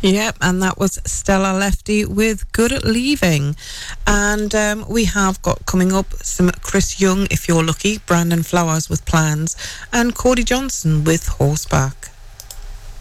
Yep, and that was Stella Lefty with Good at Leaving. And we have got coming up some Chris Young, If You're Lucky, Brandon Flowers with Plans, and Cody Johnson with Horseback.